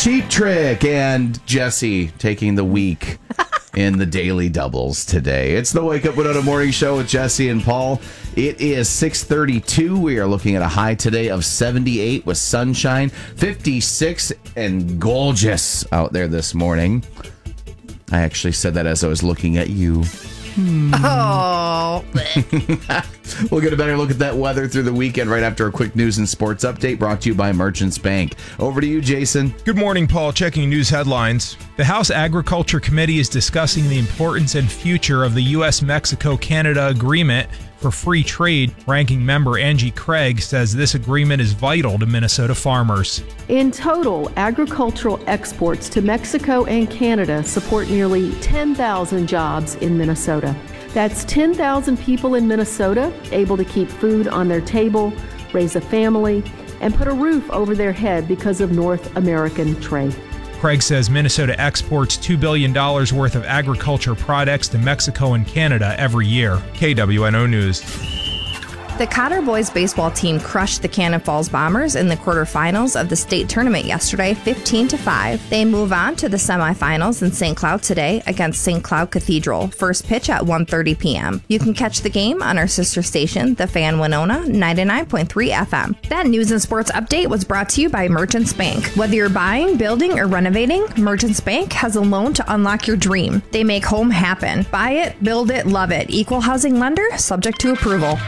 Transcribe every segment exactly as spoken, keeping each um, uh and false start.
Cheap Trick and Jesse taking the week in the daily doubles today. It's the Wake Up Winona Morning Show with Jesse and Paul. It is six thirty-two. We are looking at a high today of seventy-eight with sunshine, fifty-six and gorgeous out there this morning. I actually said that as I was looking at you. Hmm. Oh. We'll get a better look at that weather through the weekend right after a quick news and sports update brought to you by Merchants Bank. Over to you, Jason. Good morning, Paul. Checking news headlines. The House Agriculture Committee is discussing the importance and future of the U S Mexico Canada agreement for free trade. Ranking member Angie Craig says this agreement is vital to Minnesota farmers. In total, agricultural exports to Mexico and Canada support nearly ten thousand jobs in Minnesota. That's ten thousand people in Minnesota able to keep food on their table, raise a family, and put a roof over their head because of North American trade. Craig says Minnesota exports two billion dollars worth of agriculture products to Mexico and Canada every year. K W N O News. The Cotter boys baseball team crushed the Cannon Falls Bombers in the quarterfinals of the state tournament yesterday, fifteen to five. They move on to the semifinals in Saint Cloud today against Saint Cloud Cathedral. First pitch at one thirty p.m. You can catch the game on our sister station, The Fan Winona, ninety-nine point three F M. That news and sports update was brought to you by Merchants Bank. Whether you're buying, building, or renovating, Merchants Bank has a loan to unlock your dream. They make home happen. Buy it, build it, love it. Equal housing lender, subject to approval.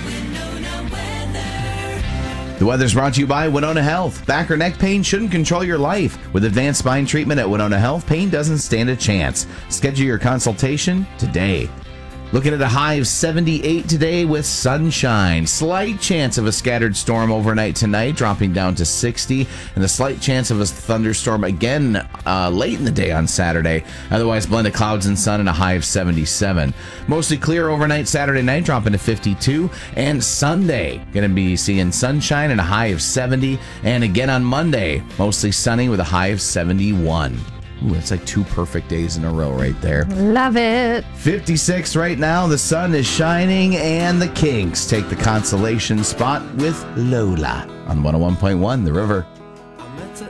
The weather's brought to you by Winona Health. Back or neck pain shouldn't control your life. With advanced spine treatment at Winona Health, pain doesn't stand a chance. Schedule your consultation today. Looking at a high of seventy-eight today with sunshine. Slight chance of a scattered storm overnight tonight, dropping down to sixty. And a slight chance of a thunderstorm again uh, late in the day on Saturday. Otherwise, blend of clouds and sun and a high of seventy-seven. Mostly clear overnight Saturday night, dropping to fifty-two. And Sunday, going to be seeing sunshine and a high of seventy. And again on Monday, mostly sunny with a high of seventy-one. Ooh, that's like two perfect days in a row right there. Love it. fifty-six right now. The sun is shining, and the Kinks take the consolation spot with Lola on one oh one point one The River.